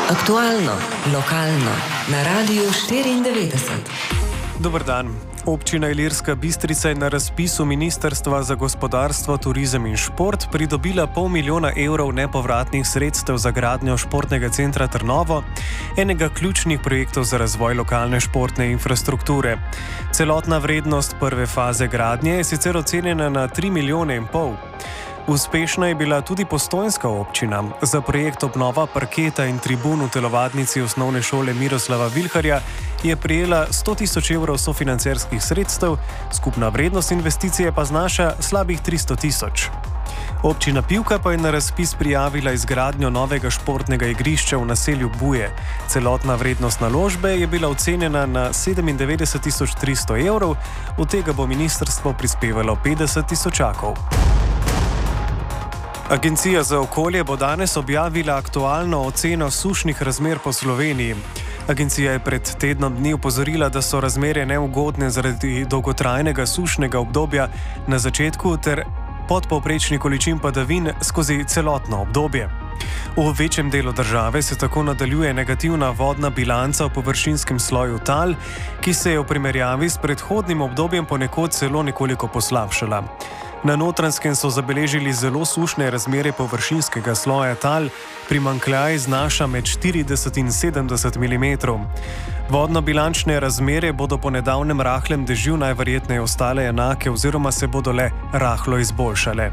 Aktualno, lokalno, na Radiu 94. Dober dan. Občina Ilirska Bistrica je na razpisu Ministrstva za gospodarstvo, turizem in šport pridobila $500 000 nepovratnih sredstev za gradnjo športnega centra Trnovo, enega ključnih projektov za razvoj lokalne športne infrastrukture. Celotna vrednost prve faze gradnje je sicer ocenjena na $3,5 milijona. Uspešna je bila tudi Postojnska občina. Za projekt obnova parketa in tribun v telovadnici osnovne šole Miroslava Vilharja je prejela €100 000 sofinancerskih sredstev, skupna vrednost investicije pa znaša slabih $300 000. Občina Pivka pa je na razpis prijavila izgradnjo novega športnega igrišča v naselju Buje. Celotna vrednost naložbe je bila ocenjena na €97,300, od tega bo ministrstvo prispevalo $50 000. Agencija za okolje bo danes objavila aktualno oceno sušnih razmer po Sloveniji. Agencija je pred tednom dni opozorila, da so razmere neugodne zaradi dolgotrajnega sušnega obdobja na začetku ter podpovprečni količin padavin skozi celotno obdobje. V večjem delu države se tako nadaljuje negativna vodna bilanca v površinskem sloju tal, ki se je v primerjavi s predhodnim obdobjem ponekod celo nekoliko poslabšala. Na Notranjskem so zabeležili zelo sušne razmere površinskega sloja tal, primanjkljaj znaša med 40 in 70 mm. Vodno-bilančne razmere bodo po nedavnem rahlem dežju najverjetneje ostale enake oziroma se bodo le rahlo izboljšale.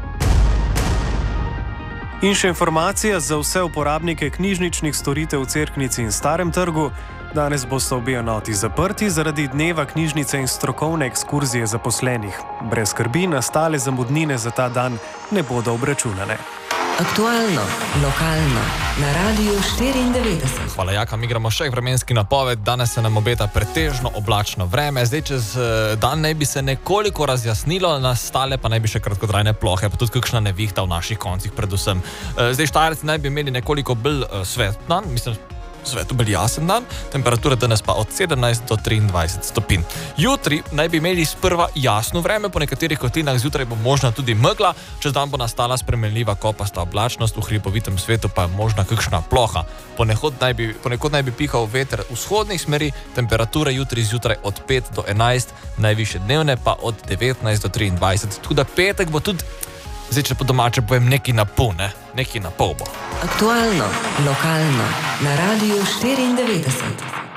In še informacija za vse uporabnike knjižničnih storitev v Cerknici in Starem trgu. Danes bosta obe enoti zaprti zaradi dneva knjižnice in strokovne ekskurzije zaposlenih. Brez skrbi, nastale zamudnine za ta dan ne bodo obračunane. Aktualno, lokalno, na Radiu 94. Hvala, Jaka. Mi gremo še vremenski napoved. Danes se nam obeta pretežno oblačno vreme. Zdaj, čez dan naj bi se nekoliko razjasnilo, nastale pa naj bi še kratkotrajne plohe, pa tudi kakšna nevihta v naših koncih predvsem. Zdaj, Štajerci naj bi imeli nekoliko bolj svet dan, svetu bolj jasen dan, temperatura danes pa od 17 do 23 stopinj. Jutri naj bi imeli sprva jasno vreme, po nekaterih kotlinah zjutraj bo možna tudi megla, čez dan bo nastala spremenljiva kopasta oblačnost, v hribovitem svetu pa je možna kakšna ploha. Ponekod naj bi pihal veter vzhodnih smeri, temperature jutri zjutraj od 5 do 11, najvišje dnevne pa od 19 do 23. Tudi petek bo tudi, zdaj, če po domače povem, neki na pol, neki na pol bo. Aktualno, lokalno, na Radiu 94.